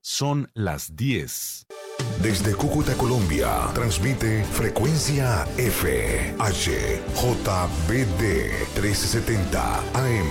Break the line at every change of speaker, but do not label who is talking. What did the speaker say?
Son las 10.
Desde Cúcuta, Colombia, transmite Frecuencia F, H, JBD 1370 AM.